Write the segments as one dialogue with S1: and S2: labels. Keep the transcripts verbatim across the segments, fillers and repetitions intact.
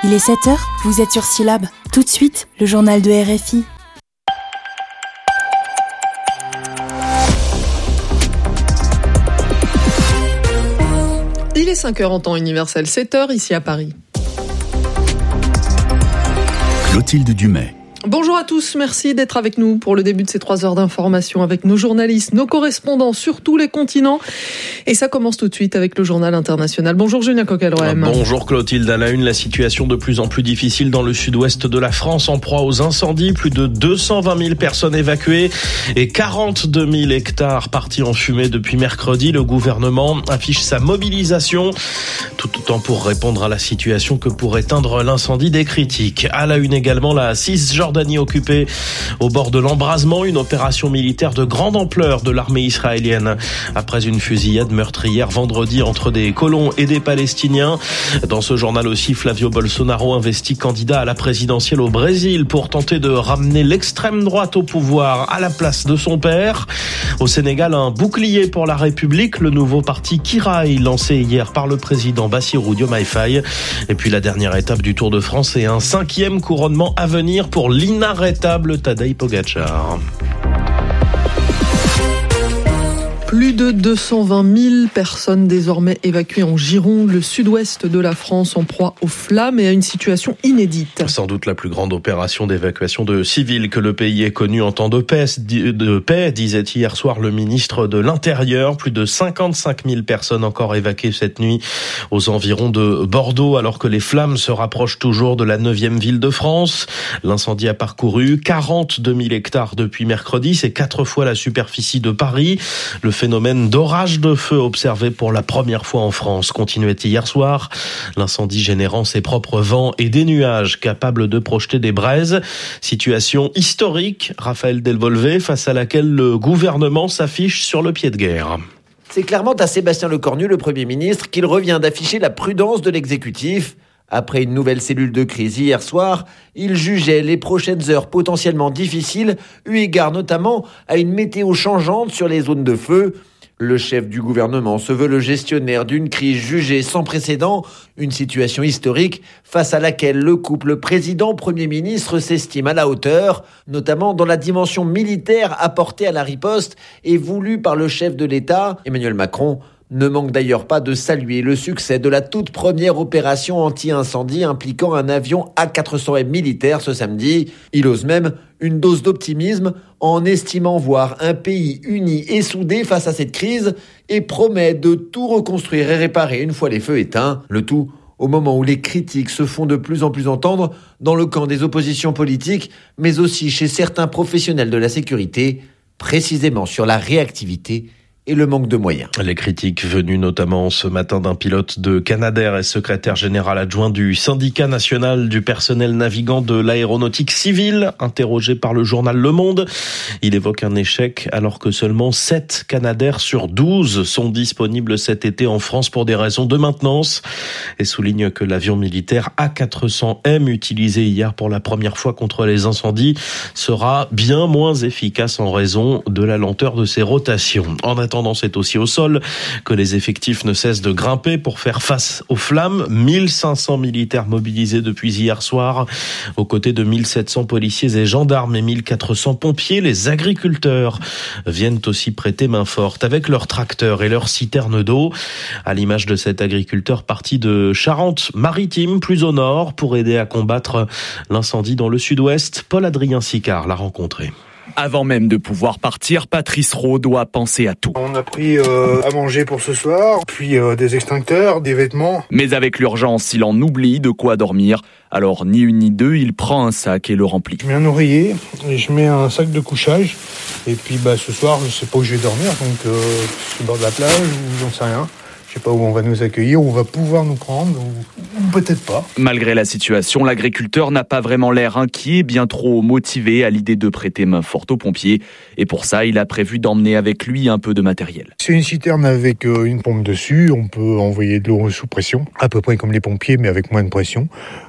S1: Il est sept heures, vous êtes sur Syllab. Tout de suite, le journal de R F I.
S2: Il est cinq heures en temps universel, sept heures ici à Paris.
S3: Clotilde Dumais.
S2: Bonjour à tous, merci d'être avec nous pour le début de ces trois heures d'information avec nos journalistes, nos correspondants sur tous les continents. Et ça commence tout de suite avec le journal international. Bonjour Julien Coquelroem.
S4: Bonjour Clotilde. À la une, la situation de plus en plus difficile dans le sud-ouest de la France en proie aux incendies. Plus de deux cent vingt mille personnes évacuées et quarante-deux mille hectares partis en fumée depuis mercredi. Le gouvernement affiche sa mobilisation, tout autant pour répondre à la situation que pour éteindre l'incendie des critiques. À la une également, la Cisjordanie occupée au bord de l'embrasement, une opération militaire de grande ampleur de l'armée israélienne. Après une fusillade meurtrière vendredi entre des colons et des Palestiniens. Dans ce journal aussi, Flavio Bolsonaro investi candidat à la présidentielle au Brésil pour tenter de ramener l'extrême droite au pouvoir à la place de son père. Au Sénégal, un bouclier pour la République, le nouveau parti Kiraï, lancé hier par le président Bassirou Diomaye Faye. Et puis la dernière étape du Tour de France et un cinquième couronnement à venir pour l'inarrêtable Tadej Pogačar.
S2: Plus de deux cent vingt mille personnes désormais évacuées en Gironde, le sud-ouest de la France, en proie aux flammes et à une situation inédite.
S4: Sans doute la plus grande opération d'évacuation de civils que le pays ait connue en temps de paix, de paix, disait hier soir le ministre de l'Intérieur. Plus de cinquante-cinq mille personnes encore évacuées cette nuit aux environs de Bordeaux, alors que les flammes se rapprochent toujours de la neuvième ville de France. L'incendie a parcouru quarante-deux mille hectares depuis mercredi, c'est quatre fois la superficie de Paris. Le phénomène d'orage de feu observé pour la première fois en France continuait hier soir. L'incendie générant ses propres vents et des nuages capables de projeter des braises. Situation historique, Raphaël Delvolvé, face à laquelle le gouvernement s'affiche sur le pied de guerre.
S5: C'est clairement à Sébastien Lecornu, le Premier ministre, qu'il revient d'afficher la prudence de l'exécutif. Après une nouvelle cellule de crise hier soir, il jugeait les prochaines heures potentiellement difficiles, eu égard notamment à une météo changeante sur les zones de feu. Le chef du gouvernement se veut le gestionnaire d'une crise jugée sans précédent, une situation historique face à laquelle le couple président-premier ministre s'estime à la hauteur, notamment dans la dimension militaire apportée à la riposte et voulue par le chef de l'État, Emmanuel Macron. Ne manque d'ailleurs pas de saluer le succès de la toute première opération anti-incendie impliquant un avion A quatre cents M militaire ce samedi. Il ose même une dose d'optimisme en estimant voir un pays uni et soudé face à cette crise et promet de tout reconstruire et réparer une fois les feux éteints. Le tout au moment où les critiques se font de plus en plus entendre dans le camp des oppositions politiques, mais aussi chez certains professionnels de la sécurité, précisément sur la réactivité et le manque de moyens.
S4: Les critiques venues notamment ce matin d'un pilote de Canadair et secrétaire général adjoint du syndicat national du personnel navigant de l'aéronautique civile, interrogé par le journal Le Monde. Il évoque un échec alors que seulement sept Canadair sur douze sont disponibles cet été en France pour des raisons de maintenance et souligne que l'avion militaire A quatre cents M utilisé hier pour la première fois contre les incendies sera bien moins efficace en raison de la lenteur de ses rotations. En attendant, c'est aussi au sol que les effectifs ne cessent de grimper pour faire face aux flammes. mille cinq cents militaires mobilisés depuis hier soir, aux côtés de mille sept cents policiers et gendarmes et mille quatre cents pompiers. Les agriculteurs viennent aussi prêter main forte avec leurs tracteurs et leurs citernes d'eau, à l'image de cet agriculteur parti de Charente-Maritime, plus au nord, pour aider à combattre l'incendie dans le sud-ouest. Paul-Adrien Sicard l'a rencontré.
S6: Avant même de pouvoir partir, Patrice Rowe doit penser à tout.
S7: On a pris euh, à manger pour ce soir, puis euh, des extincteurs, des vêtements.
S6: Mais avec l'urgence, il en oublie de quoi dormir. Alors ni une ni deux, il prend un sac et le remplit.
S7: Je mets un oreiller et je mets un sac de couchage. Et puis bah, ce soir, je sais pas où je vais dormir, donc euh, sur le bord de la plage ou j'en sais rien. Je sais pas où on va nous accueillir, où on va pouvoir nous prendre, ou, ou peut-être pas.
S6: Malgré la situation, l'agriculteur n'a pas vraiment l'air inquiet, bien trop motivé à l'idée de prêter main forte aux pompiers. Et pour ça, il a prévu d'emmener avec lui un peu de matériel.
S7: C'est une citerne avec une pompe dessus. On peut envoyer de l'eau sous pression, à peu près comme les pompiers, mais avec moins de pression.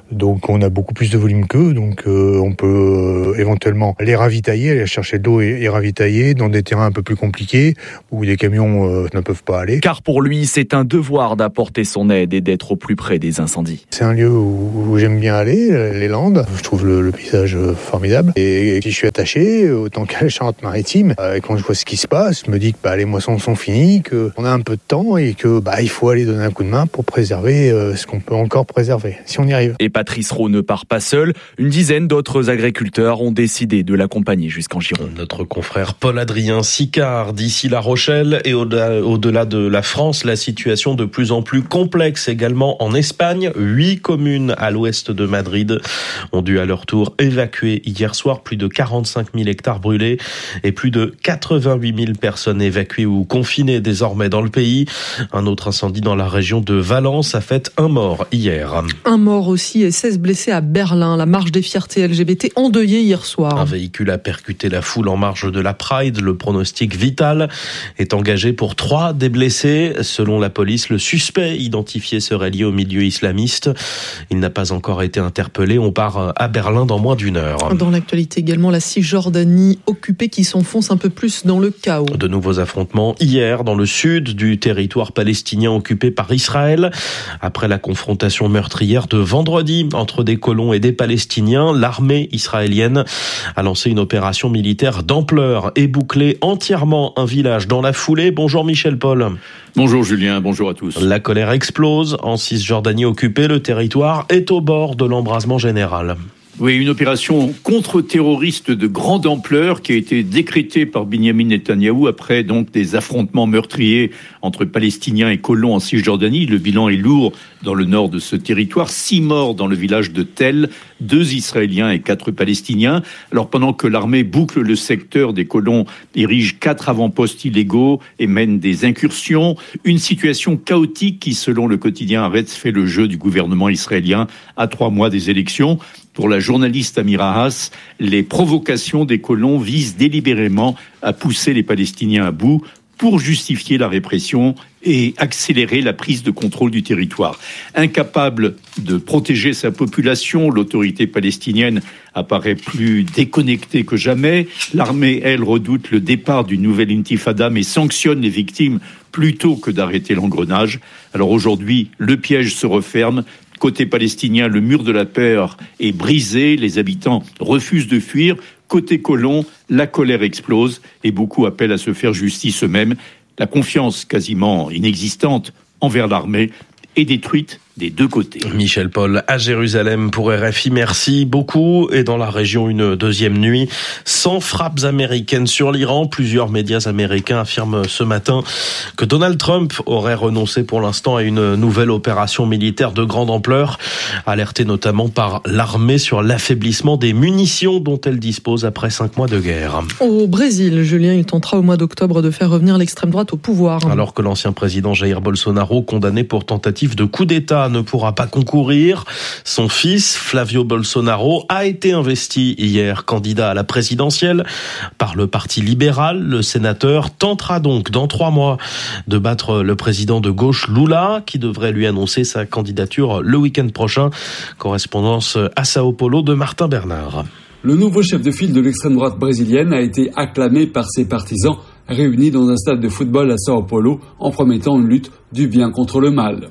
S7: Donc on a beaucoup plus de volume qu'eux, donc euh, on peut euh, éventuellement les ravitailler, aller chercher de l'eau et, et ravitailler dans des terrains un peu plus compliqués où des camions euh, ne peuvent pas aller.
S6: Car pour lui, c'est un devoir d'apporter son aide et d'être au plus près des incendies.
S7: C'est un lieu où, où j'aime bien aller, les Landes. Je trouve le, le paysage formidable. Et, et si je suis attaché, autant qu'à la Charente-Maritime, euh, et quand je vois ce qui se passe, je me dis que bah, les moissons sont finies, qu'on a un peu de temps et que bah, il faut aller donner un coup de main pour préserver euh, ce qu'on peut encore préserver, si on y arrive.
S6: Et Patrice Roux ne part pas seul. Une dizaine d'autres agriculteurs ont décidé de l'accompagner jusqu'en Gironde.
S4: Notre confrère Paul-Adrien Sicard d'ici La Rochelle et au-delà, au-delà de la France, la situation de plus en plus complexe également en Espagne. Huit communes à l'ouest de Madrid ont dû à leur tour évacuer hier soir plus de quarante-cinq mille hectares brûlés et plus de quatre-vingt-huit mille personnes évacuées ou confinées désormais dans le pays. Un autre incendie dans la région de Valence a fait un mort hier.
S2: Un mort aussi et seize blessés à Berlin. La marche des fiertés L G B T endeuillée hier soir.
S4: Un véhicule a percuté la foule en marge de la Pride. Le pronostic vital est engagé pour trois des blessés. Selon la police, le suspect identifié serait lié au milieu islamiste. Il n'a pas encore été interpellé. On part à Berlin dans moins d'une heure.
S2: Dans l'actualité également, la Cisjordanie occupée qui s'enfonce un peu plus dans le chaos.
S4: De nouveaux affrontements hier dans le sud du territoire palestinien occupé par Israël. Après la confrontation meurtrière de vendredi entre des colons et des Palestiniens, l'armée israélienne a lancé une opération militaire d'ampleur et bouclé entièrement un village dans la foulée. Bonjour Michel Paul.
S8: Bonjour Julien, bonjour à tous.
S4: La colère explose en Cisjordanie occupée. Le territoire est au bord de l'embrasement général.
S8: Oui, une opération contre-terroriste de grande ampleur qui a été décrétée par Benyamin Netanyahou après donc des affrontements meurtriers entre Palestiniens et colons en Cisjordanie. Le bilan est lourd dans le nord de ce territoire. Six morts dans le village de Tel, deux Israéliens et quatre Palestiniens. Alors pendant que l'armée boucle le secteur, des colons érigent quatre avant-postes illégaux et mènent des incursions. Une situation chaotique qui, selon le quotidien Haaretz, fait le jeu du gouvernement israélien à trois mois des élections. Pour la journaliste Amira Haas, les provocations des colons visent délibérément à pousser les Palestiniens à bout pour justifier la répression et accélérer la prise de contrôle du territoire. Incapable de protéger sa population, l'autorité palestinienne apparaît plus déconnectée que jamais. L'armée, elle, redoute le départ d'une nouvelle intifada mais sanctionne les victimes plutôt que d'arrêter l'engrenage. Alors aujourd'hui, le piège se referme. Côté palestinien, le mur de la peur est brisé, les habitants refusent de fuir. Côté colon, la colère explose et beaucoup appellent à se faire justice eux-mêmes. La confiance quasiment inexistante envers l'armée est détruite des deux côtés.
S4: Michel Paul à Jérusalem pour R F I, merci beaucoup. Et dans la région, une deuxième nuit sans frappes américaines sur l'Iran. Plusieurs médias américains affirment ce matin que Donald Trump aurait renoncé pour l'instant à une nouvelle opération militaire de grande ampleur, alertée notamment par l'armée sur l'affaiblissement des munitions dont elle dispose après cinq mois de guerre.
S2: Au Brésil, Julien, il tentera au mois d'octobre de faire revenir l'extrême droite au pouvoir.
S4: Alors que l'ancien président Jair Bolsonaro, condamné pour tentative de coup d'État, ne pourra pas concourir. Son fils, Flavio Bolsonaro, a été investi hier candidat à la présidentielle par le Parti libéral. Le sénateur tentera donc dans trois mois de battre le président de gauche Lula, qui devrait lui annoncer sa candidature le week-end prochain. Correspondance à Sao Paulo de Martin Bernard.
S9: Le nouveau chef de file de l'extrême droite brésilienne a été acclamé par ses partisans réunis dans un stade de football à Sao Paulo en promettant une lutte du bien contre le mal.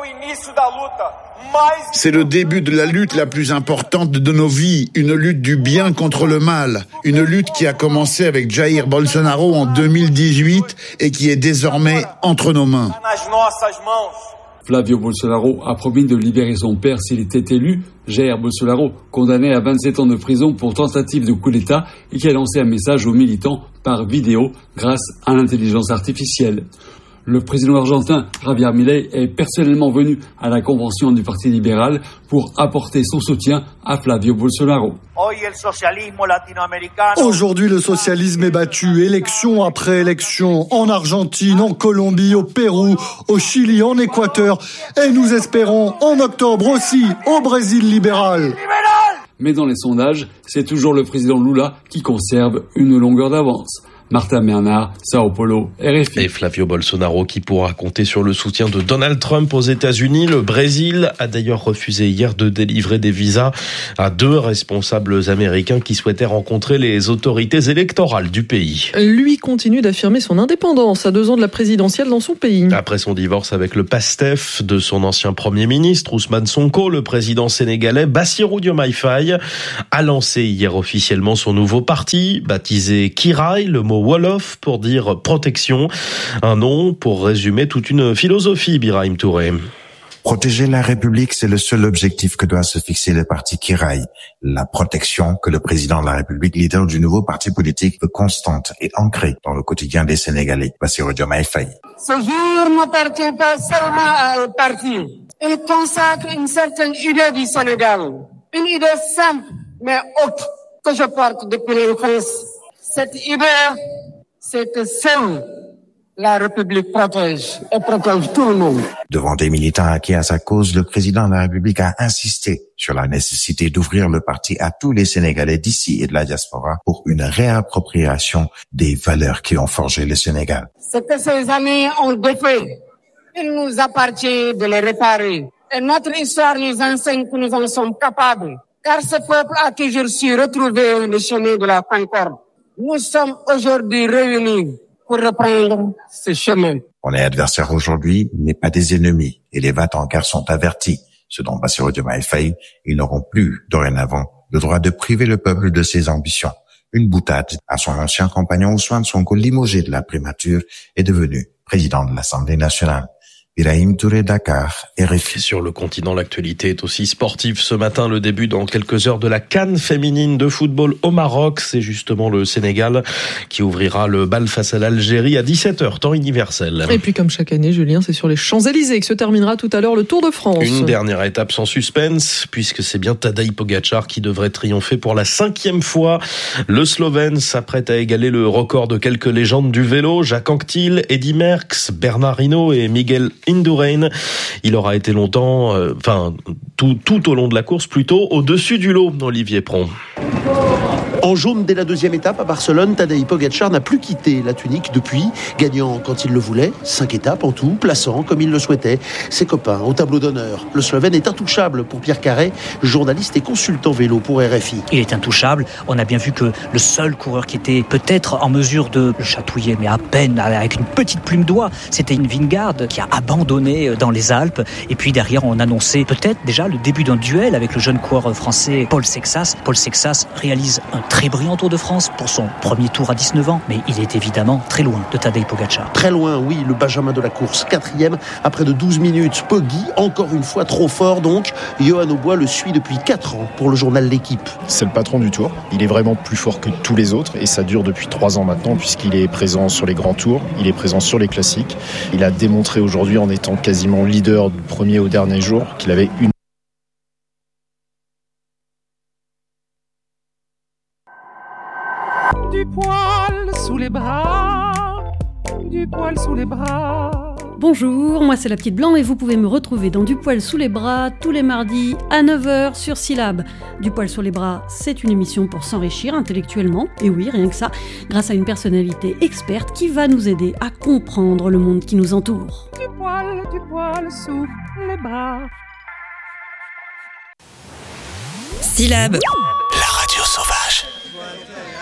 S10: C'est le début de la lutte la plus importante de nos vies, une lutte du bien contre le mal, une lutte qui a commencé avec Jair Bolsonaro en deux mille dix-huit et qui est désormais entre nos mains.
S9: Flavio Bolsonaro a promis de libérer son père s'il était élu. Jair Bolsonaro, condamné à vingt-sept ans de prison pour tentative de coup d'État et qui a lancé un message aux militants par vidéo grâce à l'intelligence artificielle. Le président argentin Javier Milei est personnellement venu à la convention du Parti libéral pour apporter son soutien à Flavio Bolsonaro.
S11: Aujourd'hui, le socialisme est battu, élection après élection, en Argentine, en Colombie, au Pérou, au Chili, en Équateur, et nous espérons en octobre aussi au Brésil libéral.
S9: Mais dans les sondages, c'est toujours le président Lula qui conserve une longueur d'avance. Martin Bernard, Sao Paulo, R F I.
S4: Et Flavio Bolsonaro qui pourra compter sur le soutien de Donald Trump aux États-Unis. Le Brésil a d'ailleurs refusé hier de délivrer des visas à deux responsables américains qui souhaitaient rencontrer les autorités électorales du pays.
S2: Lui continue d'affirmer son indépendance à deux ans de la présidentielle dans son pays.
S4: Après son divorce avec le pastef de son ancien premier ministre, Ousmane Sonko, le président sénégalais Bassirou Diomaye Faye a lancé hier officiellement son nouveau parti, baptisé Kiraay, le mot wolof pour dire protection. Un nom pour résumer toute une philosophie, Birahim Touré.
S12: Protéger la République, c'est le seul objectif que doit se fixer le parti Kiraay. La protection que le président de la République, leader du nouveau parti politique, veut constante et ancrée dans le quotidien des Sénégalais. Bassirou Diomaye Faye.
S13: Ce jour n'appartient pas seulement à un parti. Il consacre une certaine idée du Sénégal. Une idée simple, mais haute, que je porte depuis l'enfance. Cette idée, c'est que seule la République protège et protège tout le monde.
S12: Devant des militants acquis à sa cause, le président de la République a insisté sur la nécessité d'ouvrir le parti à tous les Sénégalais d'ici et de la diaspora pour une réappropriation des valeurs qui ont forgé le Sénégal.
S13: Ce que ces années ont défait, il nous appartient de les réparer. Et notre histoire nous enseigne que nous en sommes capables. Car ce peuple a toujours su retrouver le chemin de la concorde. Nous sommes aujourd'hui réunis pour reprendre ce chemin.
S12: On est adversaires aujourd'hui, mais pas des ennemis. Et les va-t-en-guerre sont avertis. Ce dont Bassirou Diomaye Faye, ils n'auront plus, dorénavant, le droit de priver le peuple de ses ambitions. Une boutade à son ancien compagnon Ousmane Sonko, limogé de la primature, est devenu président de l'Assemblée nationale. Birahim Touré, Dakar, R F I.
S4: Sur le continent, l'actualité est aussi sportive. Ce matin, le début dans quelques heures de la CAN féminine de football au Maroc. C'est justement le Sénégal qui ouvrira le bal face à l'Algérie à dix-sept heures, temps universel.
S2: Et puis comme chaque année, Julien, c'est sur les Champs-Élysées que se terminera tout à l'heure le Tour de France.
S4: Une dernière étape sans suspense, puisque c'est bien Tadej Pogačar qui devrait triompher pour la cinquième fois. Le Slovène s'apprête à égaler le record de quelques légendes du vélo. Jacques Anquetil, Eddy Merckx, Bernard Hinault et Miguel Indurain. Il aura été longtemps, euh, enfin tout, tout au long de la course plutôt, au-dessus du lot, Olivier Pron.
S14: En jaune dès la deuxième étape à Barcelone, Tadej Pogačar n'a plus quitté la tunique depuis, gagnant quand il le voulait, cinq étapes en tout, plaçant comme il le souhaitait ses copains au tableau d'honneur. Le Slovène est intouchable pour Pierre Carré, journaliste et consultant vélo pour R F I.
S15: Il est intouchable. On a bien vu que le seul coureur qui était peut-être en mesure de le chatouiller, mais à peine, avec une petite plume d'oie, c'était une Vingegaard qui a abandonné dans les Alpes. Et puis derrière, on annonçait peut-être déjà le début d'un duel avec le jeune coureur français Paul Sexas. Paul Sexas réalise un très brillant Tour de France pour son premier tour à dix-neuf ans, mais il est évidemment très loin de Tadej Pogačar.
S14: Très loin, oui, le Benjamin de la course, quatrième après de douze minutes. Poggi, encore une fois trop fort donc. Johan Aubois le suit depuis quatre ans pour le journal L'Équipe.
S16: C'est le patron du Tour, il est vraiment plus fort que tous les autres et ça dure depuis trois ans maintenant puisqu'il est présent sur les grands tours, il est présent sur les classiques. Il a démontré aujourd'hui en étant quasiment leader du premier au dernier jour qu'il avait une
S17: Du poil sous les bras, du poil sous les bras.
S18: Bonjour, moi c'est la petite Blanc et vous pouvez me retrouver dans Du poil sous les bras tous les mardis à neuf heures sur Syllab. Du poil sous les bras, c'est une émission pour s'enrichir intellectuellement, et oui, rien que ça, grâce à une personnalité experte qui va nous aider à comprendre le monde qui nous entoure.
S17: Du poil, du poil sous les bras.
S1: Syllab.
S3: La radio sauvage.